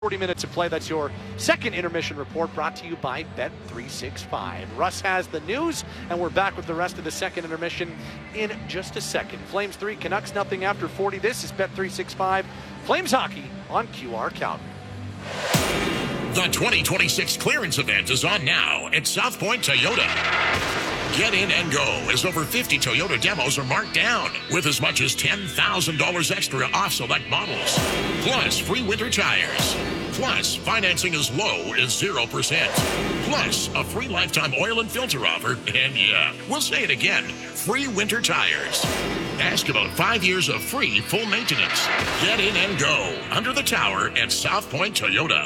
40 minutes of play. That's your second intermission report, brought to you by Bet365. Russ has the news, and we're back with the rest of the second intermission in just a second. Flames 3, Canucks nothing after 40. This is Bet365. Flames hockey on QR Calgary. The 2026 clearance event is on now at South Point Toyota. Get in and go as over 50 Toyota demos are marked down with as much as $10,000 extra off select models. Plus free winter tires. Plus financing as low as 0%. Plus a free lifetime oil and filter offer. And yeah, we'll say it again, free winter tires. Ask about 5 years of free full maintenance. Get in and go under the tower at South Point Toyota.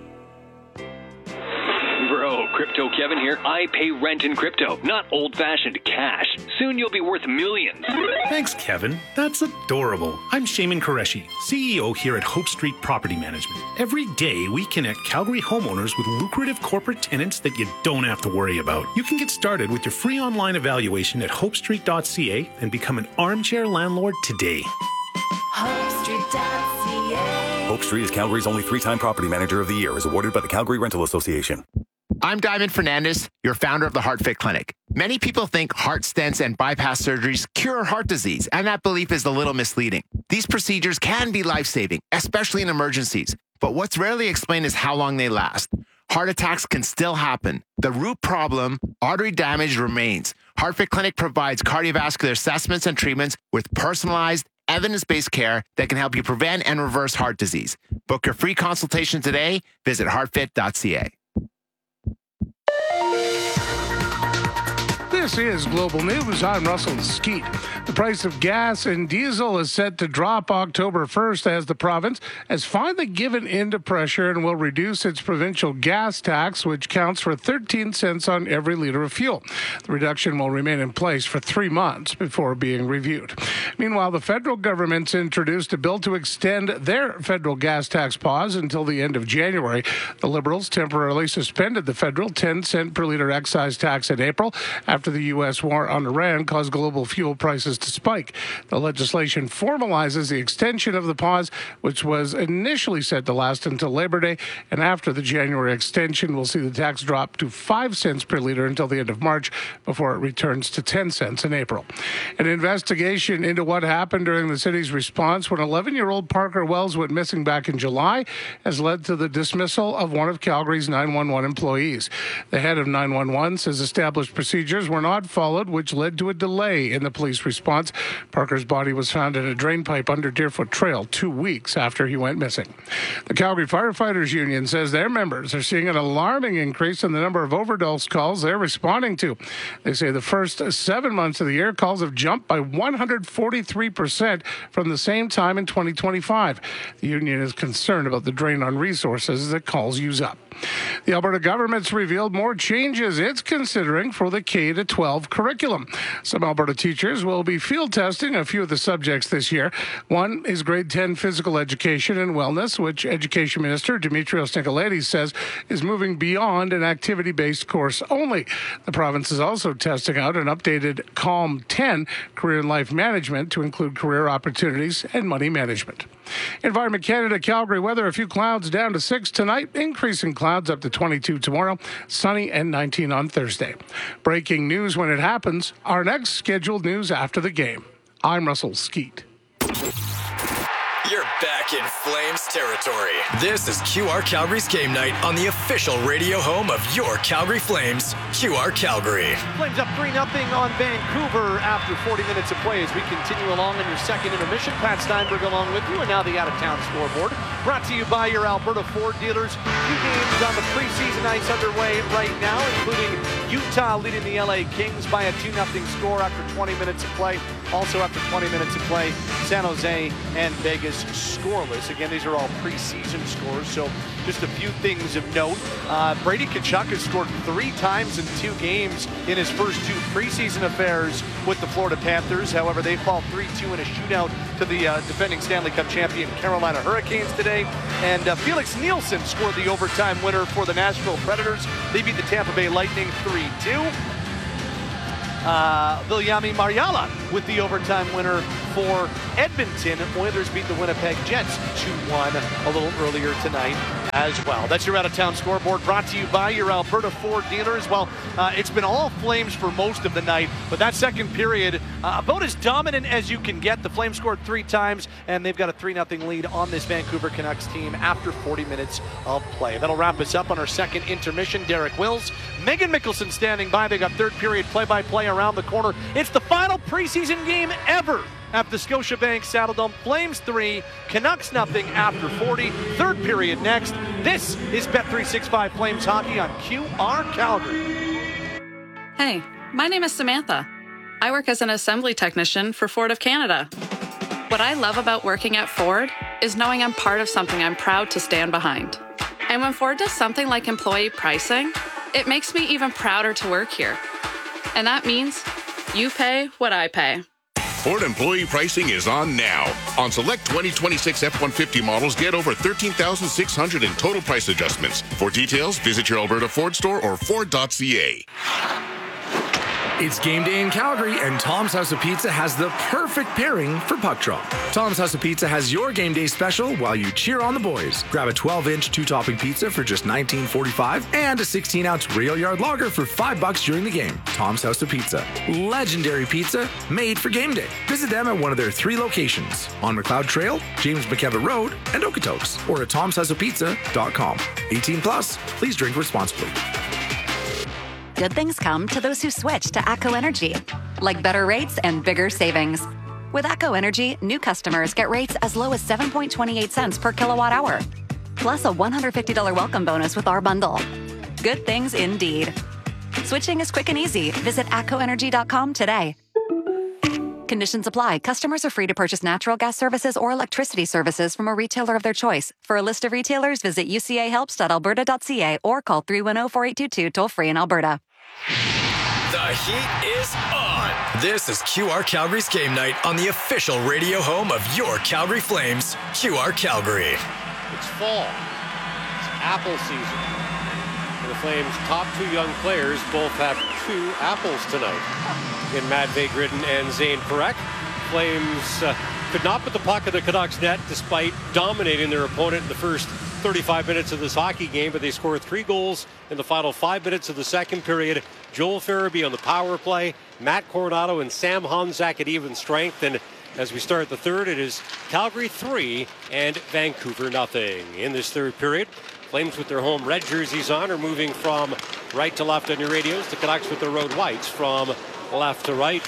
Bro, Crypto Kevin here. I pay rent in crypto, not old-fashioned cash. Soon you'll be worth millions. Thanks, Kevin. That's adorable. I'm Shaman Qureshi, CEO here at Hope Street Property Management. Every day, we connect Calgary homeowners with lucrative corporate tenants that you don't have to worry about. You can get started with your free online evaluation at hopestreet.ca and become an armchair landlord today. HopeStreet.ca. Hope Street is Calgary's only 3-time Property Manager of the Year, is awarded by the Calgary Rental Association. I'm Diamond Fernandez, your founder of the HeartFit Clinic. Many people think heart stents and bypass surgeries cure heart disease, and that belief is a little misleading. These procedures can be life-saving, especially in emergencies, but what's rarely explained is how long they last. Heart attacks can still happen. The root problem, artery damage, remains. HeartFit Clinic provides cardiovascular assessments and treatments with personalized, evidence-based care that can help you prevent and reverse heart disease. Book your free consultation today. Visit heartfit.ca. This is Global News. I'm Russell Skeet. The price of gas and diesel is set to drop October 1st as the province has finally given in to pressure and will reduce its provincial gas tax, which counts for 13 cents on every liter of fuel. The reduction will remain in place for 3 months before being reviewed. Meanwhile, the federal government's introduced a bill to extend their federal gas tax pause until the end of January. The Liberals temporarily suspended the federal 10-cent per liter excise tax in April after the U.S. war on Iran caused global fuel prices to spike. The legislation formalizes the extension of the pause, which was initially set to last until Labor Day, and after the January extension, we'll see the tax drop to 5 cents per liter until the end of March before it returns to 10 cents in April. An investigation into what happened during the city's response when 11-year-old Parker Wells went missing back in July has led to the dismissal of one of Calgary's 911 employees. The head of 911 says established procedures were not followed, which led to a delay in the police response. Parker's body was found in a drain pipe under Deerfoot Trail 2 weeks after he went missing. The Calgary Firefighters Union says their members are seeing an alarming increase in the number of overdose calls they're responding to. They say the first 7 months of the year, calls have jumped by 143% from the same time in 2025. The union is concerned about the drain on resources that calls use up. The Alberta government's revealed more changes it's considering for the K-12 curriculum. Some Alberta teachers will be field testing a few of the subjects this year. One is grade 10 physical education and wellness, which Education Minister Dimitrios Nicolaides says is moving beyond an activity-based course only. The province is also testing out an updated CALM 10, career and life management, to include career opportunities and money management. Environment Canada, Calgary weather, a few clouds down to 6 tonight, increasing clouds up to 22 tomorrow, sunny and 19 on Thursday. Breaking news when it happens, our next scheduled news after the game. I'm Russell Skeet. You're back in Flames territory. This is QR Calgary's Game Night on the official radio home of your Calgary Flames, QR Calgary. Flames up 3-0 on Vancouver after 40 minutes of play as we continue along in your second intermission. Pat Steinberg along with you, and now the out-of-town scoreboard. Brought to you by your Alberta Ford dealers. 2 games on the preseason ice underway right now, including Utah leading the LA Kings by a 2-0 score after 20 minutes of play. Also after 20 minutes of play, San Jose and Vegas scoreless. Again, these are all preseason scores, so just a few things of note. Brady Tkachuk has scored 3 times in 2 games in his first 2 preseason affairs with the Florida Panthers. However, they fall 3-2 in a shootout to the defending Stanley Cup champion Carolina Hurricanes today. And Felix Nielsen scored the overtime winner for the Nashville Predators. They beat the Tampa Bay Lightning 3-2. Viljami Marjala with the overtime winner for Edmonton. Oilers beat the Winnipeg Jets 2-1 a little earlier tonight as well. That's your out-of-town scoreboard, brought to you by your Alberta Ford dealers. Well, it's been all Flames for most of the night, but that second period, about as dominant as you can get. The Flames scored 3 times, and they've got a 3-0 lead on this Vancouver Canucks team after 40 minutes of play. That'll wrap us up on our second intermission. Derek Wills, Megan Mickelson standing by. They got third period play-by-play around the corner. It's the final preseason game ever at the Scotiabank Saddledome. Flames 3, Canucks nothing after 40. Third period next. This is Bet365 Flames Hockey on QR Calgary. Hey, my name is Samantha. I work as an assembly technician for Ford of Canada. What I love about working at Ford is knowing I'm part of something I'm proud to stand behind. And when Ford does something like employee pricing, it makes me even prouder to work here. And that means you pay what I pay. Ford employee pricing is on now. On select 2026 F-150 models, get over $13,600 in total price adjustments. For details, visit your Alberta Ford store or Ford.ca. It's game day in Calgary, and Tom's House of Pizza has the perfect pairing for puck drop. Tom's House of Pizza has your game day special while you cheer on the boys. Grab a 12-inch 2-topping pizza for just $19.45 and a 16-ounce Rail Yard Lager for $5 during the game. Tom's House of Pizza. Legendary pizza made for game day. Visit them at one of their 3 locations on McLeod Trail, James McKevitt Road, and Okotoks, or at tomshouseofpizza.com. 18 plus, please drink responsibly. Good things come to those who switch to ATCO Energy, like better rates and bigger savings. With ATCO Energy, new customers get rates as low as 7.28 cents per kilowatt hour, plus a $150 welcome bonus with our bundle. Good things indeed. Switching is quick and easy. Visit atcoenergy.com today. Conditions apply. Customers are free to purchase natural gas services or electricity services from a retailer of their choice. For a list of retailers, visit ucahelps.alberta.ca or call 310-4822 toll-free in Alberta. The heat is on. This is QR Calgary's game night on the official radio home of your Calgary Flames, QR Calgary. It's fall. It's apple season. And the Flames' top 2 young players both have 2 apples tonight in Matvei Gridin and Zane Parekh. Flames could not put the puck in the Canucks net despite dominating their opponent in the first 35 minutes of this hockey game, but they scored 3 goals in the final 5 minutes of the second period. Joel Farabee on the power play, Matt Coronado and Sam Honzak at even strength. And as we start the third, it is Calgary 3 and Vancouver nothing. In this third period, Flames with their home red jerseys on are moving from right to left on your radios. The Canucks with their road whites from left to right.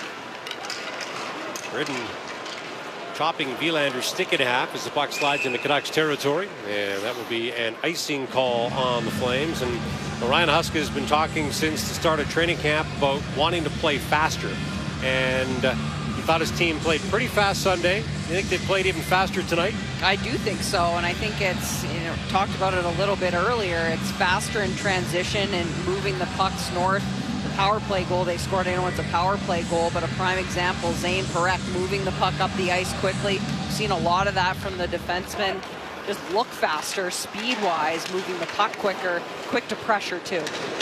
Gridin chopping Wielander's stick in half as the puck slides into Canucks territory. And that will be an icing call on the Flames. And Ryan Huska has been talking since the start of training camp about wanting to play faster. And he thought his team played pretty fast Sunday. You think they played even faster tonight? I do think so. And I think it's, talked about it a little bit earlier. It's faster in transition and moving the pucks north. The power play goal they scored, I know it's a power play goal, but a prime example, Zane Parekh moving the puck up the ice quickly. We've seen a lot of that from the defensemen. Just look faster, speed-wise, moving the puck quicker, quick to pressure too.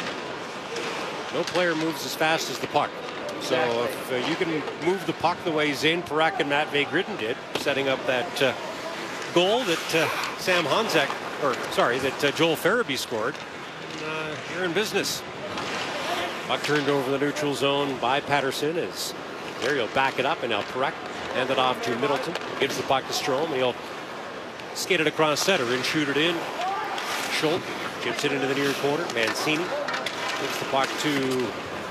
No player moves as fast as the puck. So if you can move the puck the way Zane Parekh and Matvei Gridin did, setting up that goal that Sam Honzak, that Joel Farabee scored, you're in business. Puck turned over the neutral zone by Patterson as there he'll back it up, and now Parekh hand it off to Middleton. Gives the puck to Strome. He'll skate it across center and shoot it in. Schultz chips it into the near corner. Mancini gives the puck to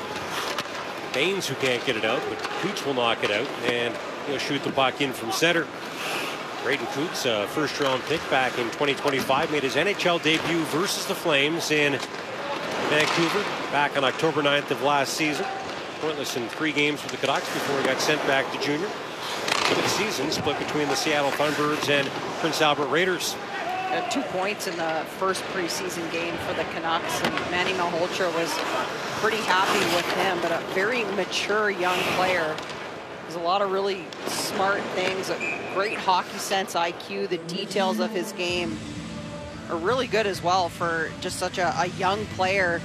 Baines, who can't get it out, but Coots will knock it out, and he'll shoot the puck in from center. Braden Coots, first-round pick back in 2025, made his NHL debut versus the Flames in Vancouver back on October 9th of last season. Pointless in 3 games with the Canucks before he got sent back to junior. For the season split between the Seattle Thunderbirds and Prince Albert Raiders. 2 points in the first preseason game for the Canucks, and Manny Malhotra was pretty happy with him, but a very mature young player. There's a lot of really smart things, a great hockey sense, IQ, the details of his game are really good as well for just such a young player.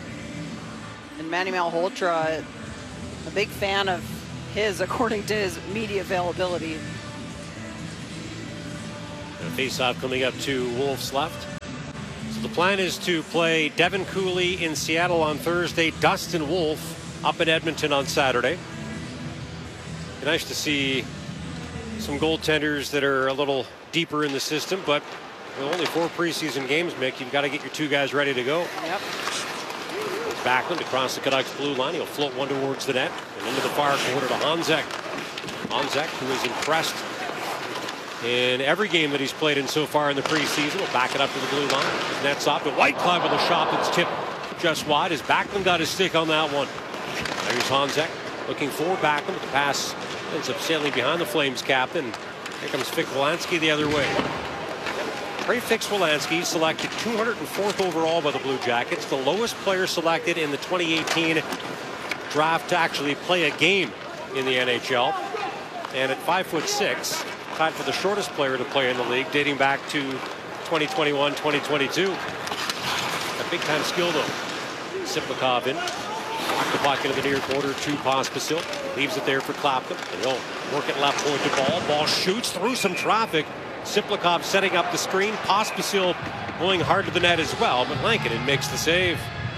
And Manny Malhotra, a big fan of his, according to his media availability. And a face-off coming up to Wolves left. So the plan is to play Devin Cooley in Seattle on Thursday, Dustin Wolf up in Edmonton on Saturday. Be nice to see some goaltenders that are a little deeper in the system, but with only 4 preseason games, Mick, you've got to get your 2 guys ready to go. Yep. Backlund across the Canucks blue line. He'll float one towards the net and into the far corner to Honzek. Honzek, who is impressed in every game that he's played in so far in the preseason, will back it up to the blue line. His net's off to Whitecloud with a shot that's tipped just wide as Backlund got his stick on that one. There's Honzek looking for Backlund. The pass ends up sailing behind the Flames captain. Here comes Fik Wolanski the other way. Trey Fix-Wolanski selected 204th overall by the Blue Jackets, the lowest player selected in the 2018 draft to actually play a game in the NHL. And at 5'6", tied for the shortest player to play in the league, dating back to 2021-2022. A big-time skill, though. Siplikov in. Knocked the puck into the near quarter to Pospisil. Leaves it there for Clapham. And he'll work it left point to ball. Ball shoots through some traffic. Siplikov setting up the screen. Pospisil going hard to the net as well, but Lankinen makes the save.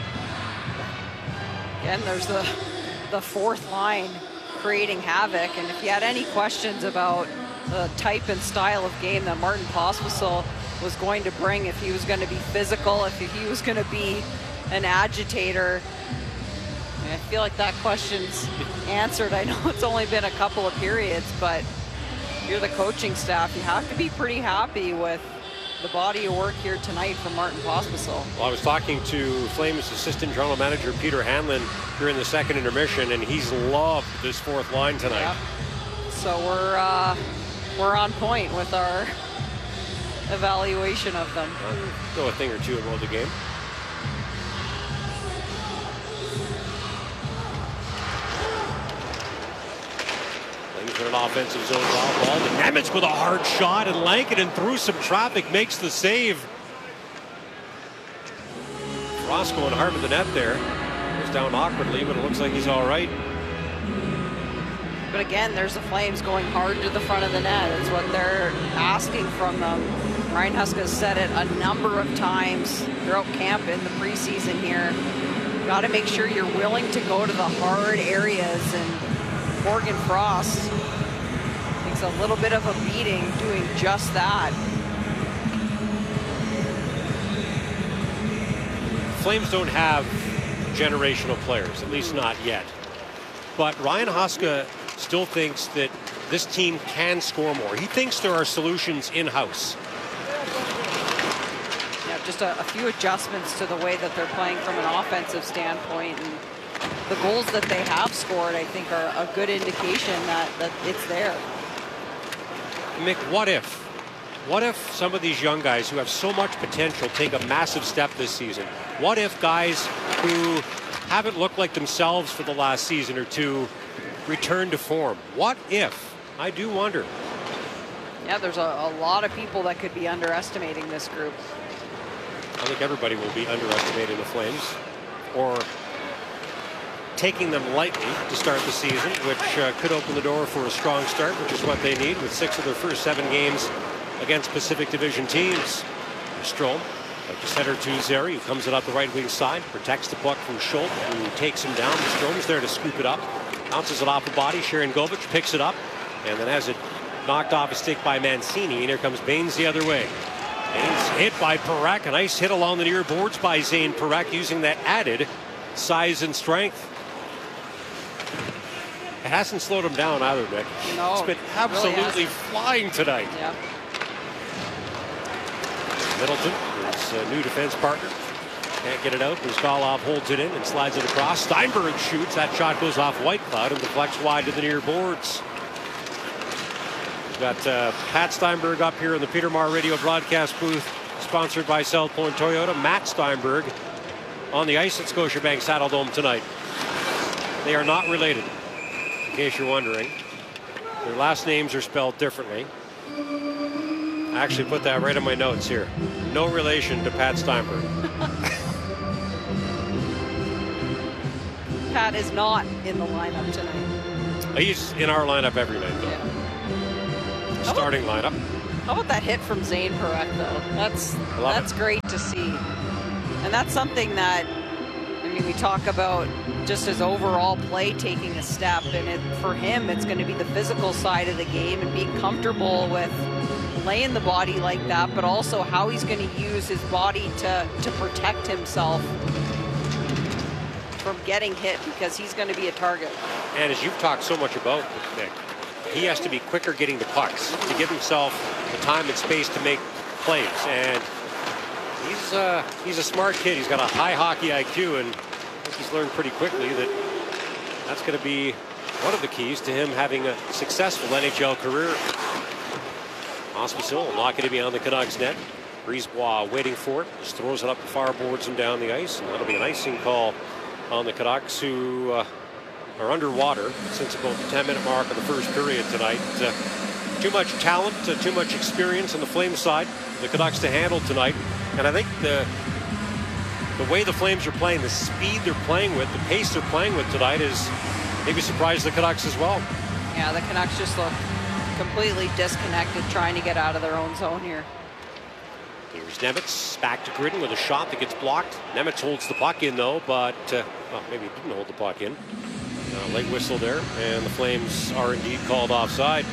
Again, there's the fourth line creating havoc, and if you had any questions about the type and style of game that Martin Pospisil was going to bring, if he was going to be physical, if he was going to be an agitator, I feel like that question's answered. I know it's only been a couple of periods, but you're the coaching staff, you have to be pretty happy with the body of work here tonight from Martin Pospisil. Well, I was talking to Flames assistant general manager Peter Hanlon during the second intermission, and he's loved this fourth line tonight. Yep. So we're on point with our evaluation of them. Know a thing or two about the game. With an offensive zone foul ball to Nemitz with a hard shot, and Lankinen through some traffic makes the save. Ross going hard to the net there. Goes down awkwardly, but it looks like he's all right. But again, there's the Flames going hard to the front of the net. It's what they're asking from them. Ryan Huska has said it a number of times throughout camp in the preseason here. Got to make sure you're willing to go to the hard areas, and Morgan Frost takes a little bit of a beating doing just that. Flames don't have generational players, at least not yet. But Ryan Huska still thinks that this team can score more. He thinks there are solutions in-house. Yeah, just a few adjustments to the way that they're playing from an offensive standpoint. And the goals that they have scored, I think, are a good indication that it's there. Mick, what if? What if some of these young guys who have so much potential take a massive step this season? What if guys who haven't looked like themselves for the last season or two return to form? What if? I do wonder. Yeah, there's a lot of people that could be underestimating this group. I think everybody will be underestimating the Flames, or taking them lightly to start the season, which could open the door for a strong start, which is what they need with 6 of their first 7 games against Pacific Division teams. Strome, like the center to Zeri, who comes it up the right wing side, protects the puck from Schultz, who takes him down. Strome's there to scoop it up, bounces it off the body. Sharon Govich picks it up, and then has it knocked off a stick by Mancini. And here comes Baines the other way. Baines hit by Parekh. A nice hit along the near boards by Zane Parekh, using that added size and strength. It hasn't slowed him down either, Nick. No, it's been absolutely flying tonight. Yeah. Middleton, his new defense partner, can't get it out. Brizgalov holds it in and slides it across. Steinberg shoots. That shot goes off Whitecloud and deflects wide to the near boards. We've got Pat Steinberg up here in the Peter Maher radio broadcast booth, sponsored by South Point Toyota. Matt Steinberg on the ice at Scotiabank Saddledome tonight. They are not related, in case you're wondering. Their last names are spelled differently. I actually put that right in my notes here. No relation to Pat Steinberg. Pat is not in the lineup tonight. He's in our lineup every night, though. Yeah. Starting lineup. How about that hit from Zane Parekh, though? That's great to see. And that's something that, I mean, we talk about just his overall play taking a step, and for him, it's going to be the physical side of the game and being comfortable with laying the body like that, but also how he's going to use his body to protect himself from getting hit, because he's going to be a target. And as you've talked so much about, Nick, he has to be quicker getting the pucks to give himself the time and space to make plays. And he's a smart kid. He's got a high hockey IQ, and I think he's learned pretty quickly that that's going to be one of the keys to him having a successful NHL career. Pospisil not going to be on the Canucks net. Brisebois waiting for it. Just throws it up the far boards and down the ice. And that'll be an icing call on the Canucks, who are underwater since about the 10-minute mark of the first period tonight. Too much talent, too much experience on the Flames side, the Canucks to handle tonight. And I think the way the Flames are playing, the speed they're playing with, the pace they're playing with tonight is maybe surprised the Canucks as well. Yeah, the Canucks just look completely disconnected, trying to get out of their own zone here. Here's Nemitz back to Gridden with a shot that gets blocked. Nemitz holds the puck in, though, but well, maybe he didn't hold the puck in. Late whistle there, and the Flames are indeed called offside.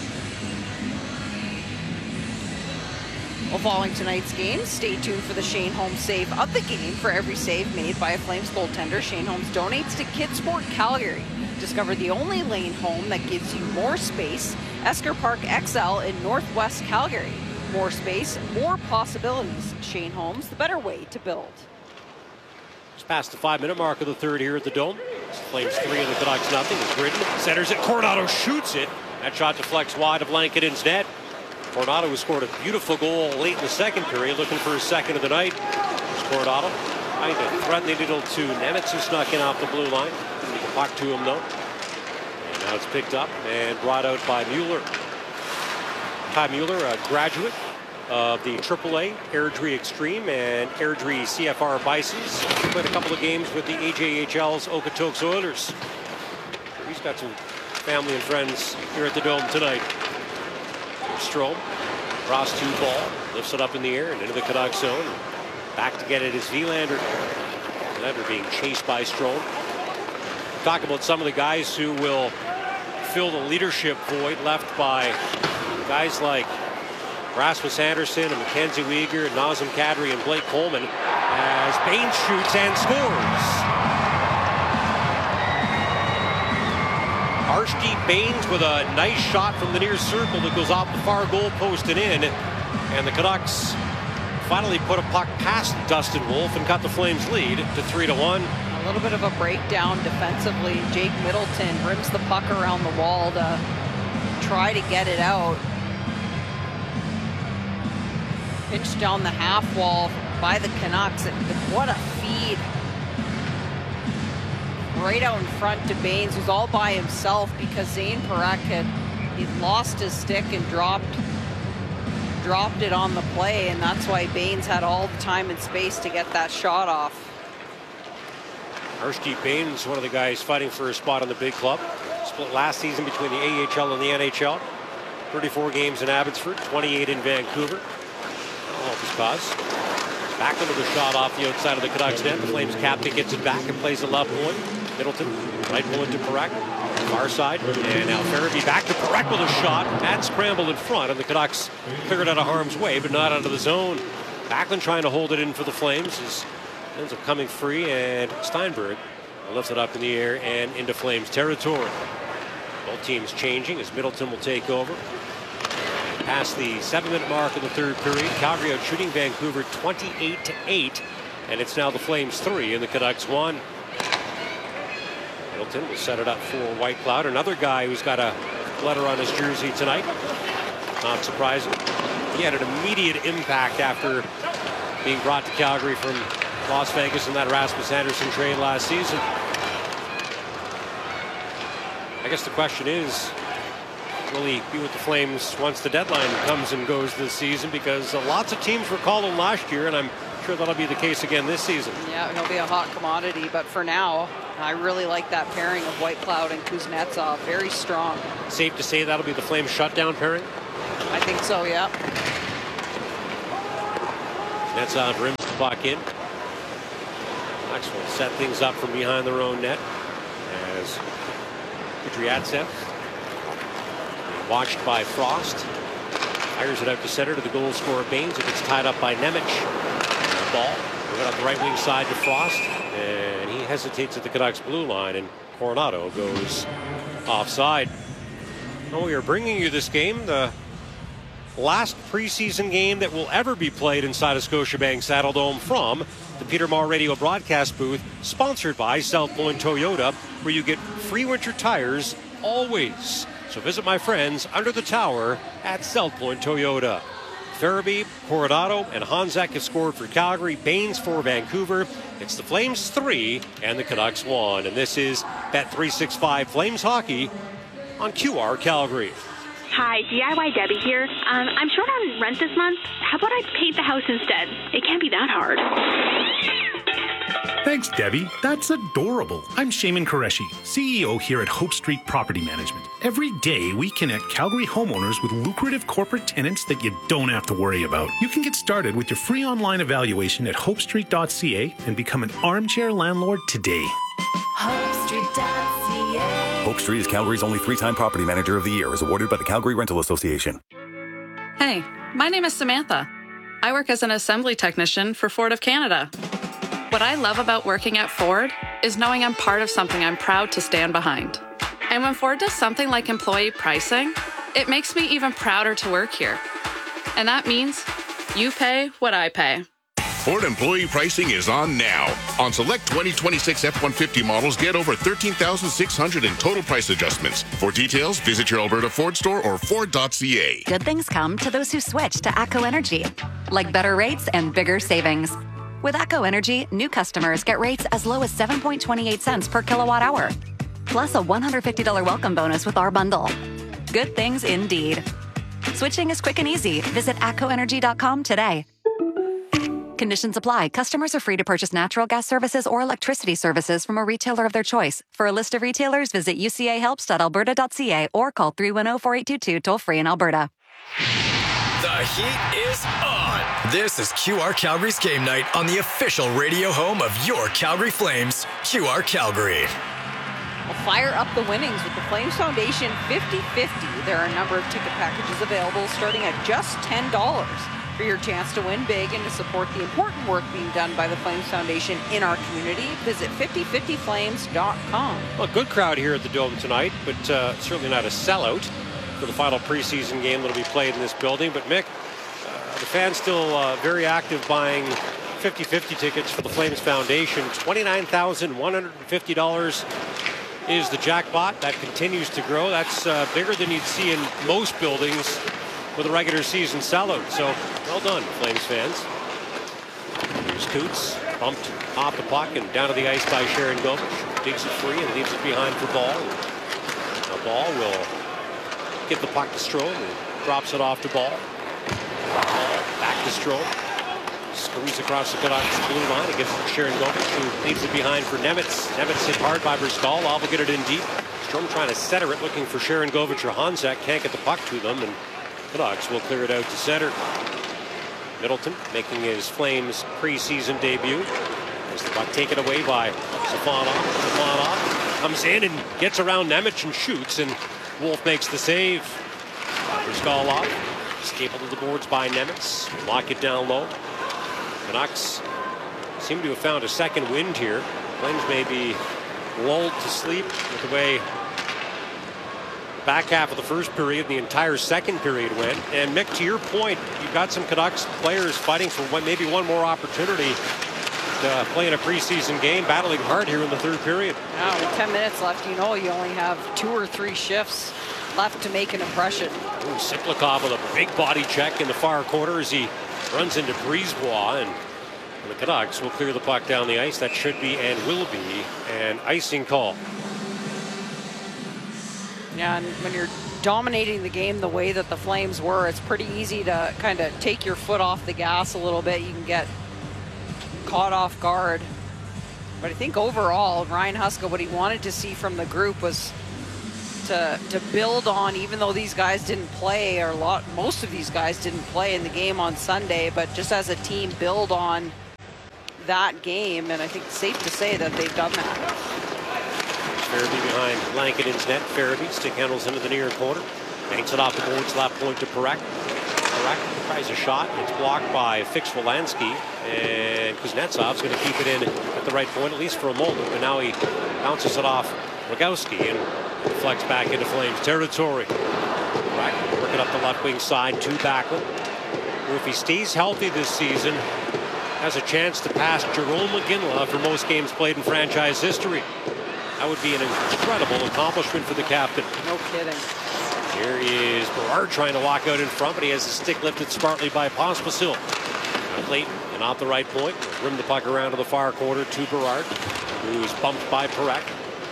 Well, following tonight's game, stay tuned for the Shane Holmes save of the game. For every save made by a Flames goaltender, Shane Holmes donates to Kidsport Calgary. Discover the only lane home that gives you more space. Esker Park XL in Northwest Calgary. More space, more possibilities. Shane Holmes, the better way to build. Just past the 5-minute mark of the third here at the Dome. Flames 3 and the Canucks nothing. Gridden centers it. Coronado shoots it. That shot deflects wide of Lankadan's net. Coronado, who scored a beautiful goal late in the second period, looking for his second of the night. There's Coronado trying to threaten the needle to Nemitz, who snuck in off the blue line. He can puck to him, though. And now it's picked up and brought out by Mueller. Ty Mueller, a graduate of the AAA Airdrie Extreme and Airdrie CFR Bisons. He played a couple of games with the AJHL's Okotoks Oilers. He's got some family and friends here at the Dome tonight. Strome, cross 2 ball, lifts it up in the air and into the Canucks zone. Back to get it is Wilander. Wilander being chased by Strome. Talk about some of the guys who will fill the leadership void left by guys like Rasmus Anderson and Mackenzie Weegar, Nazem Kadri, and Blake Coleman, as Baines shoots and scores. Archie Baines with a nice shot from the near circle that goes off the far goal post and in. And the Canucks finally put a puck past Dustin Wolf and cut the Flames lead to 3-1. A little bit of a breakdown defensively. Jake Middleton rims the puck around the wall to try to get it out. Pinched down the half wall by the Canucks. What a feed. Right out in front to Baines, who's all by himself because Zane Parekh he'd lost his stick and dropped it on the play, and that's why Baines had all the time and space to get that shot off. Archie Baines, one of the guys fighting for a spot on the big club. Split last season between the AHL and the NHL. 34 games in Abbotsford, 28 in Vancouver. That'll help his cause. Back under the shot off the outside of the Canucks net. The Flames captain gets it back and plays the left point. Middleton, right point to Parekh. Far side. And now Farabee back to Parekh with a shot. Pat scrambled in front, and the Canucks cleared out of harm's way, but not out of the zone. Backlund trying to hold it in for the Flames. Ends up coming free, and Steinberg lifts it up in the air and into Flames territory. Both teams changing as Middleton will take over. Past the 7-minute mark of the third period, Calgary out shooting Vancouver 28-8, and it's now the Flames 3 and the Canucks 1. Middleton will set it up for Whitecloud, another guy who's got a letter on his jersey tonight. Not surprising. He had an immediate impact after being brought to Calgary from Las Vegas in that Rasmus Anderson trade last season. I guess the question is, will he be with the Flames once the deadline comes and goes this season? Because lots of teams were calling last year, and I'm sure that'll be the case again this season. Yeah, he'll be a hot commodity, but for now, I really like that pairing of Whitecloud and Kuznetsov. Very strong. Safe to say that'll be the Flames shutdown pairing? I think so, yeah. Kuznetsov rims the puck in. Canucks will set things up from behind their own net as Kudryavtsev, watched by Frost, fires it out to center to the goal scorer Baines. It gets tied up by Nemec. The ball going up the right wing side to Frost, and he hesitates at the Canucks blue line, and Coronado goes offside. Well, we are bringing you this game, the last preseason game that will ever be played inside a Scotiabank Saddledome from the Peter Maher Radio broadcast booth, sponsored by South Point Toyota, where you get free winter tires always. So visit my friends under the tower at South Point Toyota. Farabee, Coronado, and Honzek have scored for Calgary. Baines for Vancouver. It's the Flames 3 and the Canucks 1. And this is Bet365 Flames Hockey on QR Calgary. Hi, DIY Debbie here. I'm short on rent this month. How about I paint the house instead? It can't be that hard. Thanks, Debbie. That's adorable. I'm Shaman Qureshi, CEO here at Hope Street Property Management. Every day, we connect Calgary homeowners with lucrative corporate tenants that you don't have to worry about. You can get started with your free online evaluation at hopestreet.ca and become an armchair landlord today. HopeStreet.ca. Hope Street is Calgary's only 3-time property manager of the year, is awarded by the Calgary Rental Association. Hey, my name is Samantha. I work as an assembly technician for Ford of Canada. What I love about working at Ford is knowing I'm part of something I'm proud to stand behind. And when Ford does something like employee pricing, it makes me even prouder to work here. And that means you pay what I pay. Ford employee pricing is on now. On select 2026 F-150 models, get over $13,600 in total price adjustments. For details, visit your Alberta Ford store or Ford.ca. Good things come to those who switch to ATCO Energy, like better rates and bigger savings. With ATCO Energy, new customers get rates as low as 7.28 cents per kilowatt hour, plus a $150 welcome bonus with our bundle. Good things indeed. Switching is quick and easy. Visit atcoenergy.com today. Conditions apply. Customers are free to purchase natural gas services or electricity services from a retailer of their choice. For a list of retailers, visit ucahelps.alberta.ca or call 310-4822 toll-free in Alberta. The heat is on. This is QR Calgary's game night on the official radio home of your Calgary Flames, QR Calgary. Well, fire up the winnings with the Flames Foundation 50-50. There are a number of ticket packages available starting at just $10 for your chance to win big and to support the important work being done by the Flames Foundation in our community. Visit 5050flames.com. Well, good crowd here at the Dome tonight, but certainly not a sellout for the final preseason game that will be played in this building. But Mick, the fans still very active buying 50-50 tickets for the Flames Foundation. $29,150 is the jackpot. That continues to grow. That's bigger than you'd see in most buildings with a regular season sellout. So well done, Flames fans. Here's Coots, bumped off the puck and down to the ice by Sharon Govich. Digs it free and leaves it behind for Ball. The Ball will get the puck to Strome and drops it off to Ball. Back to Strome. Squeeze across the Canucks blue line. It gives it to Sharon Govich, who leaves it behind for Nemitz. Nemitz hit hard by Bristol. Alva get it in deep. Strome trying to center it, looking for Sharon Govich or Honzek. Can't get the puck to them, and Canucks will clear it out to center. Middleton making his Flames preseason debut. As the puck taken away by Safonov. Safonov comes in and gets around Nemec and shoots, and Wolf makes the save. Bristol off. Escaped to the boards by Nemitz. Lock it down low. Canucks seem to have found a second wind here. Flames may be lulled to sleep with the way the back half of the first period, the entire second period went. And Mick, to your point, you've got some Canucks players fighting for maybe one more opportunity to play in a preseason game, battling hard here in the third period. Now, with 10 minutes left, you know you only have 2 or 3 shifts left to make an impression. Ooh, Siplikov with a big body check in the far corner as he runs into Brisebois, and the Canucks will clear the puck down the ice. That should be and will be an icing call. Yeah, and when you're dominating the game the way that the Flames were, it's pretty easy to kind of take your foot off the gas a little bit. You can get caught off guard. But I think overall, Ryan Huska, what he wanted to see from the group was to build on, even though these guys didn't play, or most of these guys didn't play in the game on Sunday, but just as a team build on that game, and I think it's safe to say that they've done that. Farabee behind Lankinen's net. Farabee stick handles into the near corner. Banks it off the boards, left point to Parekh. Parekh tries a shot. It's blocked by Fix-Wolansky, and Kuznetsov's going to keep it in at the right point, at least for a moment, but now he bounces it off Rogowski and deflects back into Flames territory. Parekh working up the left wing side to Backlund, who, if he stays healthy this season, has a chance to pass Jarome Iginla for most games played in franchise history. That would be an incredible accomplishment for the captain. No kidding. Here is Berard trying to walk out in front, but he has the stick lifted smartly by Pospisil. Now Clayton, and off the right point, rim the puck around to the far corner to Berard, who's bumped by Parekh.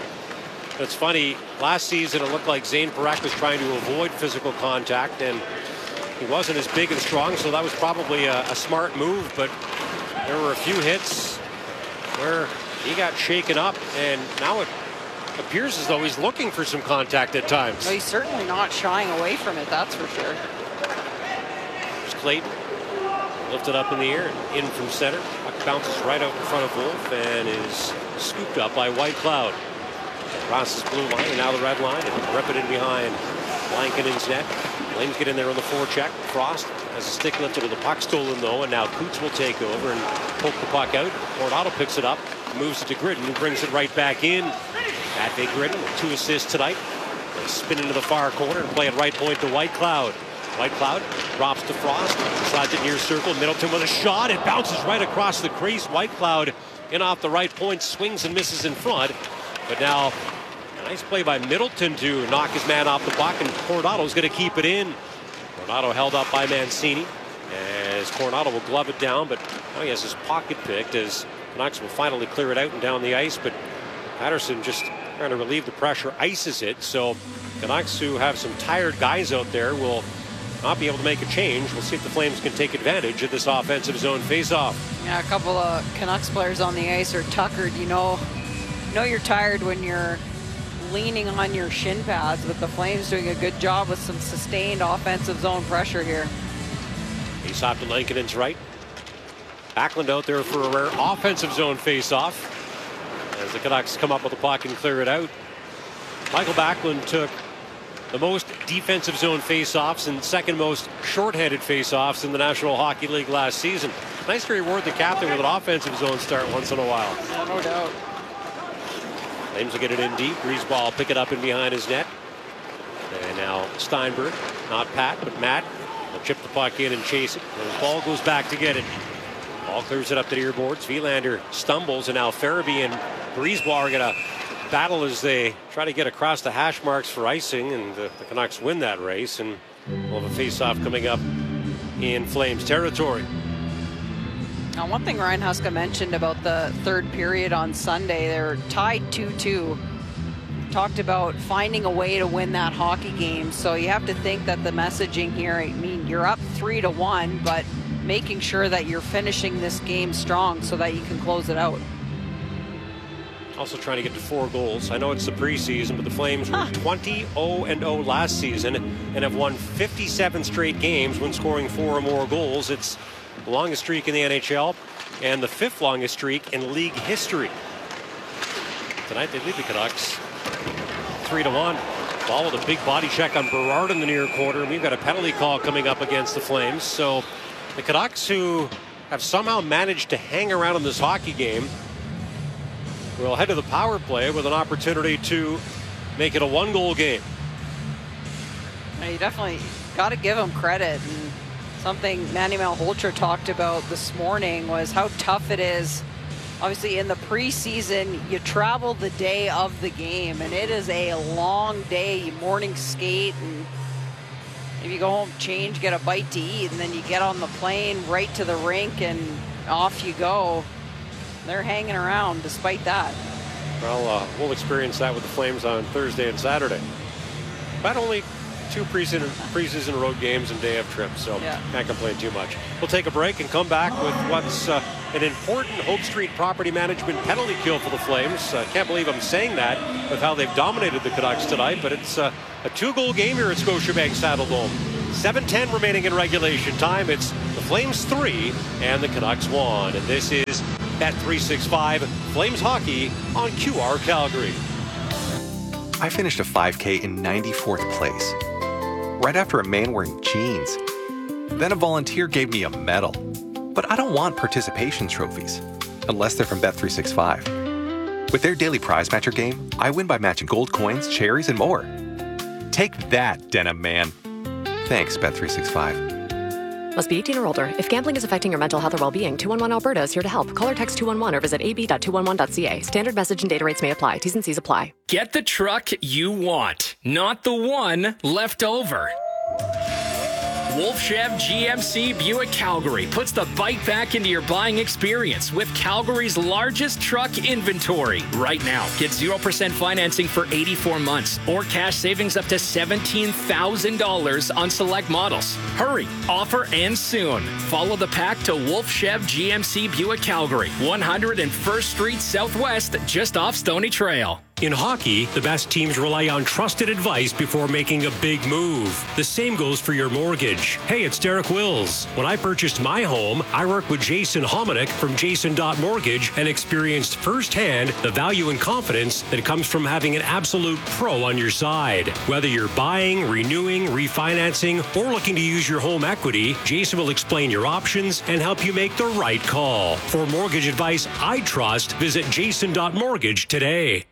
It's funny, last season it looked like Zane Parekh was trying to avoid physical contact, and he wasn't as big and strong, so that was probably a smart move, but there were a few hits where he got shaken up, and now it appears as though he's looking for some contact at times. No, he's certainly not shying away from it, that's for sure. There's Clayton, lifted up in the air and in from center. Puck bounces right out in front of Wolf and is scooped up by Whitecloud. Crosses blue line and now the red line, and rip it in behind Lankinen's net. Flames get in there on the forecheck. Frost has a stick lifted with the puck stolen though, and now Coots will take over and poke the puck out. Coronado picks it up, moves it to Gridden, who brings it right back in. Matvei Gridden with 2 assists tonight. They spin into the far corner and play it right point to Whitecloud. Whitecloud drops to Frost, slides it near circle. Middleton with a shot. It bounces right across the crease. Whitecloud in off the right point, swings and misses in front. But now a nice play by Middleton to knock his man off the puck, and Coronado's going to keep it in. Coronado held up by Mancini as Coronado will glove it down, but now he has his pocket picked as Canucks will finally clear it out and down the ice. But Patterson just trying to relieve the pressure, ices it. So Canucks, who have some tired guys out there, will not be able to make a change. We'll see if the Flames can take advantage of this offensive zone faceoff. Yeah, a couple of Canucks players on the ice are tuckered. You know you're tired when you're leaning on your shin pads, but the Flames doing a good job with some sustained offensive zone pressure here. Face off to Lankinen's right. Backlund out there for a rare offensive zone faceoff as the Canucks come up with the puck and clear it out. Michael Backlund took the most defensive zone faceoffs and second most shorthanded faceoffs in the National Hockey League last season. Nice to reward the captain with an offensive zone start once in a while. Yeah, no doubt. Flames will get it in deep. Griesball pick it up in behind his net. And now Steinberg, not Pat, but Matt, will chip the puck in and chase it. And the ball goes back to get it. Ball clears it up to the ear boards. Wielander stumbles, and now Farabee and Griesball are going to battle as they try to get across the hash marks for icing, and the Canucks win that race, and we'll have a face-off coming up in Flames territory. Now, one thing Ryan Huska mentioned about the third period on Sunday, they're tied 2-2. Talked about finding a way to win that hockey game. So you have to think that the messaging here, I mean, you're up 3-1, but making sure that you're finishing this game strong so that you can close it out. Also trying to get to 4 goals. I know it's the preseason, but the Flames were 20-0-0 last season and have won 57 straight games when scoring 4 or more goals. It's the longest streak in the NHL and the 5th longest streak in league history. Tonight they lead the Canucks 3-1. Ball with a big body check on Berard in the near corner. And we've got a penalty call coming up against the Flames. So the Canucks, who have somehow managed to hang around in this hockey game, will head to the power play with an opportunity to make it a 1-goal game. Now, you definitely got to give them credit. And something Manny Malhotra talked about this morning was how tough it is. Obviously, in the preseason, you travel the day of the game, and it is a long day. You morning skate, and if you go home, change, get a bite to eat, and then you get on the plane right to the rink, and off you go. They're hanging around despite that. Well, we'll experience that with the Flames on Thursday and Saturday. But only 2 preseason road games and day of trips, so can't complain too much. We'll take a break and come back with what's an important Hope Street Property Management penalty kill for the Flames. Can't believe I'm saying that with how they've dominated the Canucks tonight, but it's a 2-goal game here at Scotiabank Saddledome. 7:10 remaining in regulation time. It's the Flames 3 and the Canucks 1. And this is Bet365 Flames Hockey on QR Calgary. I finished a 5K in 94th place, right after a man wearing jeans. Then a volunteer gave me a medal. But I don't want participation trophies, unless they're from Bet365. With their daily prize matcher game, I win by matching gold coins, cherries, and more. Take that, Denim Man. Thanks, Bet365. Must be 18 or older. If gambling is affecting your mental health or well-being, 211 Alberta is here to help. Call or text 211 or visit ab.211.ca. Standard message and data rates may apply. T's and C's apply. Get the truck you want, not the one left over. Wolf Chev GMC Buick Calgary puts the bike back into your buying experience with Calgary's largest truck inventory. Right now, get 0% financing for 84 months or cash savings up to $17,000 on select models. Hurry, offer ends soon. Follow the pack to Wolf Chev GMC Buick Calgary, 101st Street Southwest, just off Stony Trail. In hockey, the best teams rely on trusted advice before making a big move. The same goes for your mortgage. Hey, it's Derek Wills. When I purchased my home, I worked with Jason Hominick from Jason.Mortgage and experienced firsthand the value and confidence that comes from having an absolute pro on your side. Whether you're buying, renewing, refinancing, or looking to use your home equity, Jason will explain your options and help you make the right call. For mortgage advice I trust, visit Jason.Mortgage today.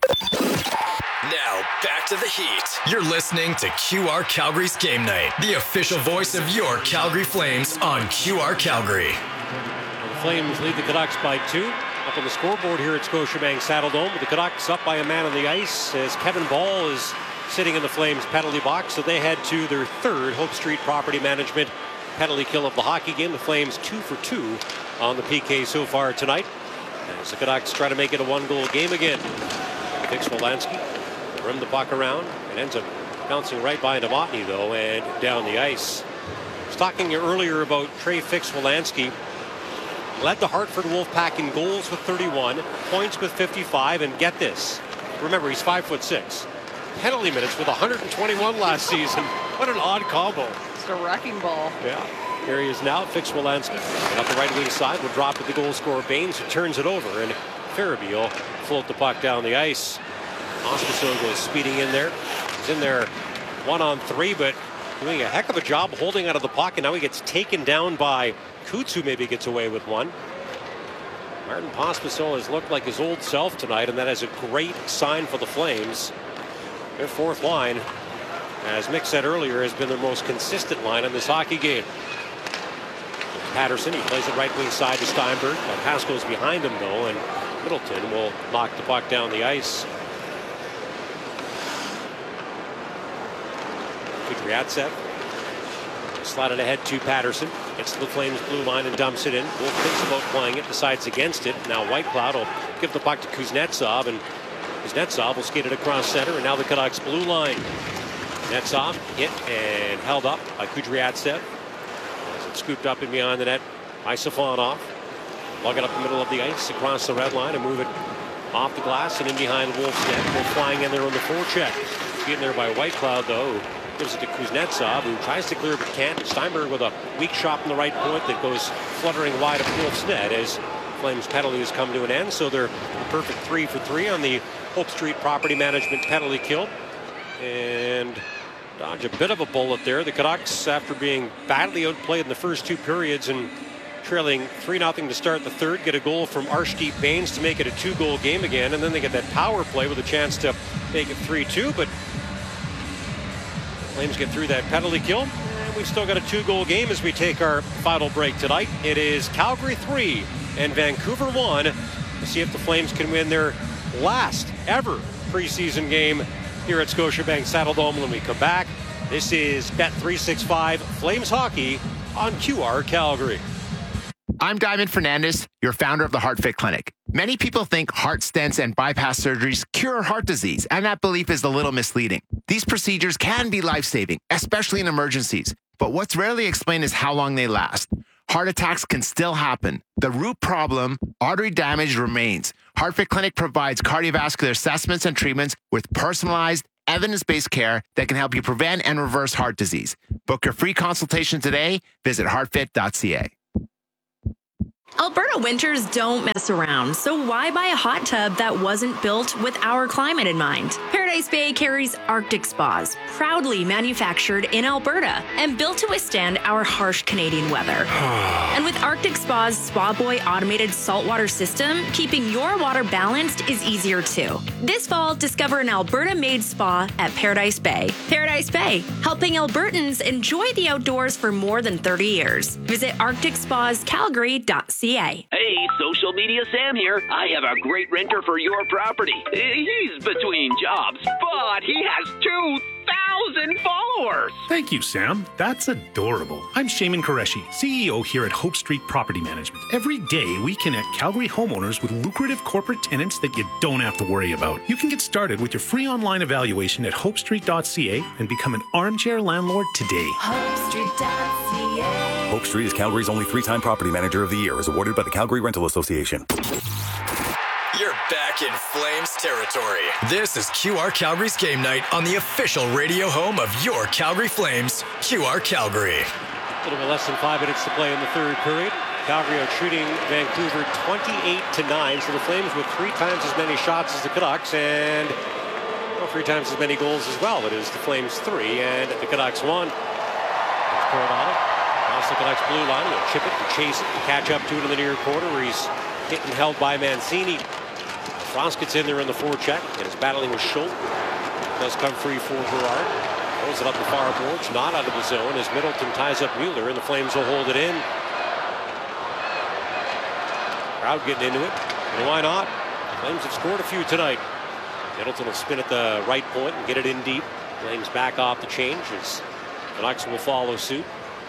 Now, back to the Heat. You're listening to QR Calgary's Game Night, the official voice of your Calgary Flames on QR Calgary. The Flames lead the Canucks by 2. Up on the scoreboard here at Scotiabank Saddledome, with the Canucks up by a man on the ice as Kevin Ball is sitting in the Flames penalty box. So they head to their third Hope Street Property Management penalty kill of the hockey game. The Flames 2 for 2 on the PK so far tonight, as the Canucks try to make it a 1-goal game again. Fix Wolanski rim the puck around and ends up bouncing right by Novotny, though, and down the ice. I was talking earlier about Trey Fix-Wolanski. Led the Hartford Wolfpack in goals with 31, points with 55, and get this. Remember, he's 5'6". Penalty minutes with 121 last season. What an odd combo. It's a wrecking ball. Yeah. Here he is now, Fix-Wolanski. And up the right wing side will drop to the goal scorer Baines, who turns it over, and Farabee will float the puck down the ice. Pospisil goes speeding in there. He's in there 1-on-3, but doing a heck of a job holding out of the pocket. Now he gets taken down by Coots, who maybe gets away with one. Martin Pospisil has looked like his old self tonight, and that is a great sign for the Flames. Their fourth line, as Mick said earlier, has been their most consistent line in this hockey game. Patterson, he plays it right wing side to Steinberg. Pass goes behind him, though, and Middleton will knock the puck down the ice. Kudryavtsev slotted ahead to Patterson. Gets to the Flames blue line and dumps it in. Wolf thinks about playing it, decides against it. Now Whitecloud will give the puck to Kuznetsov, and Kuznetsov will skate it across center, and now the Canucks blue line. Kuznetsov hit and held up by Kudryavtsev. As it scooped up and behind the net by Safonov. Lug it up the middle of the ice across the red line and move it off the glass and in behind Wolf's net. They're flying in there on the forecheck. Getting there by Whitecloud, though. Gives it to Kuznetsov, who tries to clear but can't. Steinberg with a weak shot from the right point that goes fluttering wide of Wolf's net as Flames penalty has come to an end. So they're a perfect 3 for 3 on the Hope Street Property Management penalty kill. And dodge a bit of a bullet there. The Canucks, after being badly outplayed in the first 2 periods and trailing 3-0 to start the third, get a goal from Arshdeep Baines to make it a 2-goal game again, and then they get that power play with a chance to make it 3-2, but Flames get through that penalty kill, and we've still got a 2-goal game as we take our final break tonight. It is Calgary 3 and Vancouver 1. Let's see if the Flames can win their last ever preseason game here at Scotiabank Saddledome when we come back. This is Bet365 Flames Hockey on QR Calgary. I'm Diamond Fernandez, your founder of the HeartFit Clinic. Many people think heart stents and bypass surgeries cure heart disease, and that belief is a little misleading. These procedures can be life-saving, especially in emergencies, but what's rarely explained is how long they last. heart attacks can still happen. The root problem, artery damage, remains. HeartFit Clinic provides cardiovascular assessments and treatments with personalized, evidence-based care that can help you prevent and reverse heart disease. Book your free consultation today. Visit heartfit.ca. Alberta winters don't mess around, so why buy a hot tub that wasn't built with our climate in mind? Paradise Bay carries Arctic Spas, proudly manufactured in Alberta and built to withstand our harsh Canadian weather. And with Arctic Spa's Spa Boy automated saltwater system, keeping your water balanced is easier too. This fall, discover an Alberta-made spa at Paradise Bay. Paradise Bay, helping Albertans enjoy the outdoors for more than 30 years. Visit arcticspascalgary.ca. Hey, social media Sam here. I have a great renter for your property. He's between jobs, but he has 2,000 followers. Thank you, Sam. That's adorable. I'm Shaman Qureshi, CEO here at Hope Street Property Management. Every day, we connect Calgary homeowners with lucrative corporate tenants that you don't have to worry about. You can get started with your free online evaluation at hopestreet.ca and become an armchair landlord today. HopeStreet.ca. Hope Street is Calgary's only 3-time property manager of the year, is awarded by the Calgary Rental Association. You're back in Flames territory. This is QR Calgary's game night on the official radio home of your Calgary Flames, QR Calgary. A little bit less than 5 minutes to play in the third period. Calgary are treating Vancouver 28-9, so the Flames with 3 times as many shots as the Canucks and 3 times as many goals as well. It is the Flames 3 and the Canucks 1. Coronado across the Canucks blue line. He'll chip it and chase it and catch up to it in the near corner where he's hit and held by Mancini. Frost gets in there in the forecheck and is battling with Schultz. Does come free for Gerard. Throws it up the far boards, not out of the zone as Middleton ties up Mueller and the Flames will hold it in. Crowd getting into it. And why not? Flames have scored a few tonight. Middleton will spin at the right point and get it in deep. Flames back off the change as Canucks will follow suit.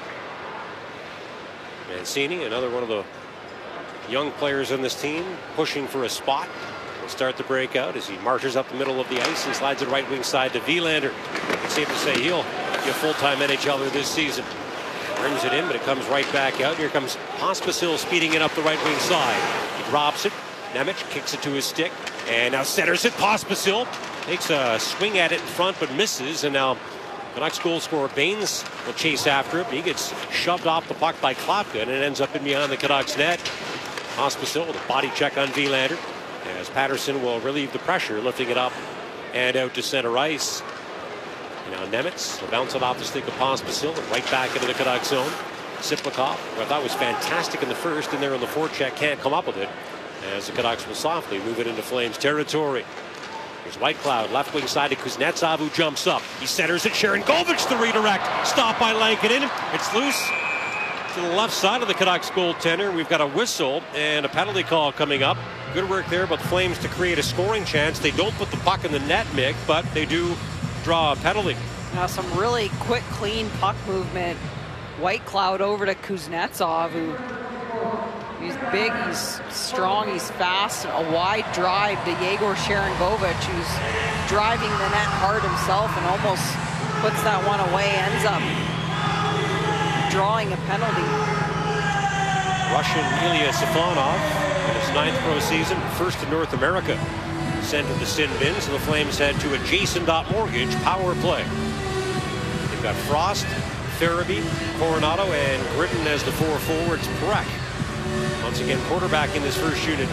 Mancini, another one of the young players on this team, pushing for a spot. Will start the breakout as he marches up the middle of the ice and slides it right wing side to Wilander. It's safe to say he'll be a full-time NHLer this season. Brings it in, but it comes right back out. Here comes Pospisil speeding in up the right wing side. He drops it. Nemec kicks it to his stick and now centers it. Pospisil takes a swing at it in front but misses, and now Canucks goal scorer Baines will chase after it. He gets shoved off the puck by Klapka and it ends up in behind the Canucks net. Pospisil with a body check on Wilander as Patterson will relieve the pressure, lifting it up and out to center ice. And now Nemec will bounce it off the stick of Pospisil and right back into the Canucks zone. Siplikov, who I thought was fantastic in the first, in there on the forecheck, can't come up with it as the Canucks will softly move it into Flames territory. Here's Whitecloud, left wing side to Kuznetsov, who jumps up. He centers it. Sharangovich the redirect. Stopped by Lankinen. It's loose to the left side of the Canucks goaltender. We've got a whistle and a penalty call coming up. Good work there by the Flames to create a scoring chance. They don't put the puck in the net, Mick, but they do draw a penalty. Now some really quick, clean puck movement. Whitecloud over to Kuznetsov, who he's big, he's strong, he's fast. A wide drive to Yegor Sharangovich, who's driving the net hard himself and almost puts that one away, ends up drawing a penalty. Russian Ilya Safonov in his 9th pro season, first in North America, sent to the sin bin, so the Flames head to a Jason.Mortgage power play. They've got Frost, Farabee, Coronado, and Gritton as the 4 forwards. Parekh, once again, quarterback in this first unit.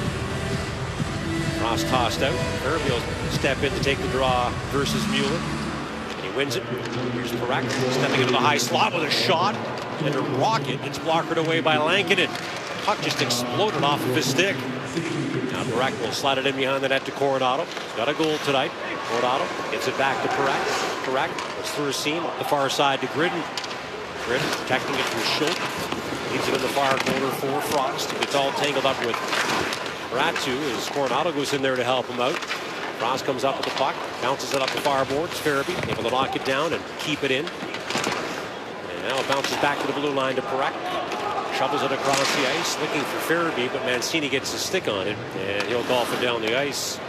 Frost tossed out. Farabee will step in to take the draw versus Mueller. And he wins it. Here's Parekh stepping into the high slot with a shot. And a rocket. It's blocked away by Lankinen. Puck just exploded off of his stick. Now Parekh will slide it in behind the net to Coronado. He's got a goal tonight. Coronado gets it back to Parekh. Parekh goes through a seam up the far side to Gritton. Gritton protecting it from Schultz. Leaves it in the far corner for Frost. It's all tangled up with Ratu as Coronado goes in there to help him out. Frost comes up with the puck, bounces it up the far boards. Farabee able to knock it down and keep it in. And now it bounces back to the blue line to Parekh. Shovels it across the ice, looking for Farabee, but Mancini gets his stick on it, and he'll golf it down the ice.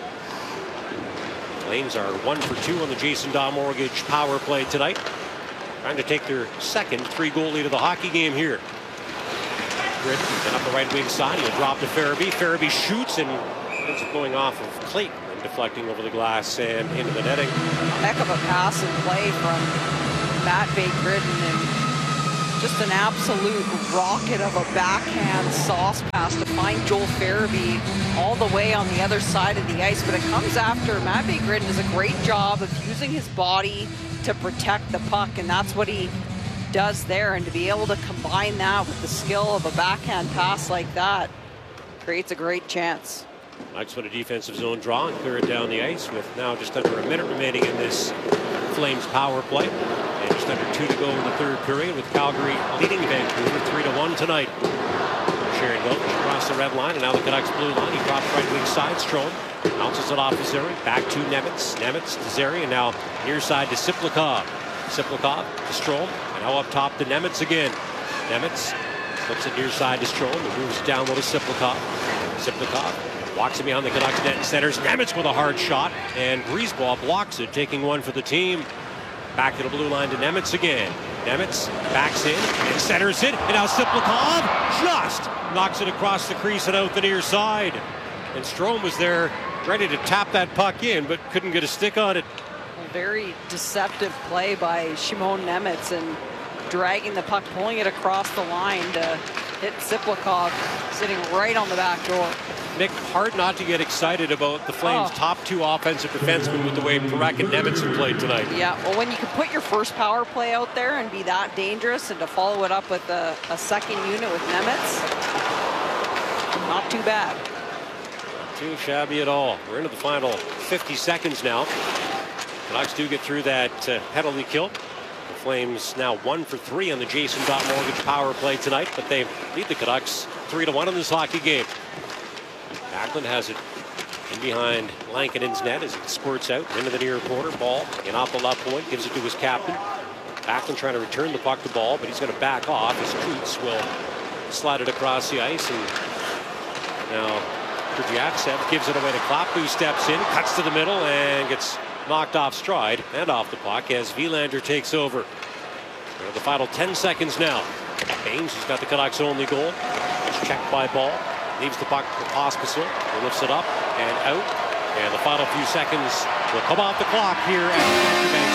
Flames are 1 for 2 on the Jason.Mortgage power play tonight. trying to take their second 3-goal lead of the hockey game here. Gridden and up the right wing side. He'll drop to Farabee. Farabee shoots and ends up going off of Clayton and deflecting over the glass and into the netting. Heck of a pass and play from Matvei Gridden, and just an absolute rocket of a backhand sauce pass to find Joel Farabee all the way on the other side of the ice. But it comes after Matvei Gridden does a great job of using his body to protect the puck, and that's what he does there. And to be able to combine that with the skill of a backhand pass like that creates a great chance. Mike's win a defensive zone draw and clear it down the ice with now just under a minute remaining in this Flames power play. And just under 2 to go in the third period, with Calgary leading Vancouver 3-1 tonight. Sharon goes across the red line, and now the Canucks blue line. He drops right wing side. Strome bounces it off to Zary. Back to Nemitz. Nemitz to Zary, and now near side to Siplikov. Siplikov to Strome, and now up top to Nemitz again. Nemitz flips it near side to Strome and moves down low to Siplikov. Siplikov walks it behind the Canucks net and centers. Nemitz with a hard shot, and Brisebois blocks it, taking one for the team. Back to the blue line to Nemitz again. Nemitz backs in and centers it, and now Siplikov just knocks it across the crease and out the near side. And Strome was there ready to tap that puck in, but couldn't get a stick on it. A very deceptive play by Shimon Nemitz, and dragging the puck, pulling it across the line to hit Siplikov, sitting right on the back door. Nick, hard not to get excited about the Flames' top 2 offensive defensemen with the way Parak and Nemitz have played tonight. Yeah, well, when you can put your first power play out there and be that dangerous, and to follow it up with a second unit with Nemitz, not too bad. Not too shabby at all. We're into the final 50 seconds now. Canucks do get through that penalty kill. The Flames now 1 for 3 on the Jason Mortgage power play tonight, but they lead the Canucks 3-1 in this hockey game. Backlund has it in behind Lankinen's net as it squirts out into the near corner. Ball in off the left point, gives it to his captain. Backlund trying to return the puck to Ball, but he's going to back off as Coots will slide it across the ice. And now Krejciak gives it away to Klopp, who steps in, cuts to the middle, and gets knocked off stride and off the puck as Wilander takes over. The final 10 seconds now. Baines, who's got the Canucks' only goal, is checked by Ball. Leaves the puck to Pospisil, who lifts it up and out. And the final few seconds will come off the clock here at Scotiabank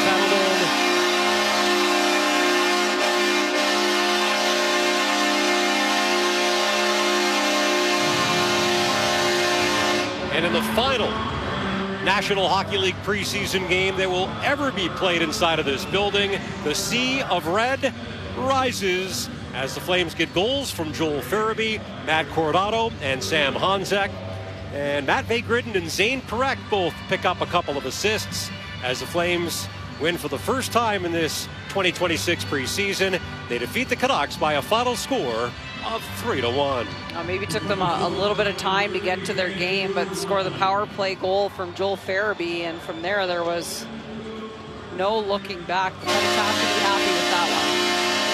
Saddledome. And in the final National Hockey League preseason game that will ever be played inside of this building, the Sea of Red rises as the Flames get goals from Joel Farabee, Matt Coronato, and Sam Honzek. And Matvei Gridden and Zane Parekh both pick up a couple of assists as the Flames win for the first time in this 2026 preseason. They defeat the Canucks by a final score of 3-1. Maybe took them a little bit of time to get to their game, but score the power play goal from Joel Farabee, and from there was no looking back. The Canucks have to be happy with that one.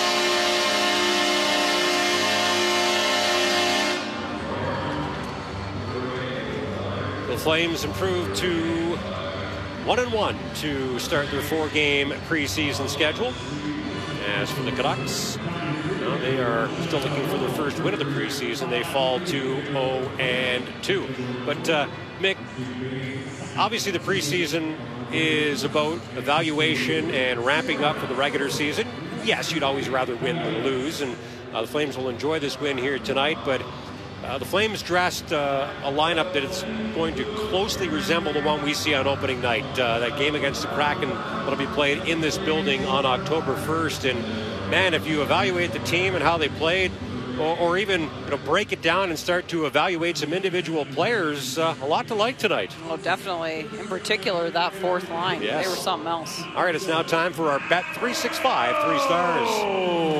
The Flames improved to 1-1 to start their 4-game preseason schedule. As for the Canucks, they are still looking for their first win of the preseason. They fall to 0-2. But Mick, obviously the preseason is about evaluation and ramping up for the regular season. Yes, you'd always rather win than lose, and the Flames will enjoy this win here tonight, but the Flames dressed a lineup that is going to closely resemble the one we see on opening night. That game against the Kraken that'll be played in this building on October 1st. And man, if you evaluate the team and how they played, or even break it down and start to evaluate some individual players, a lot to like tonight. Oh, definitely. In particular, that fourth line. Yes. They were something else. All right, it's now time for our Bet 365 3 stars.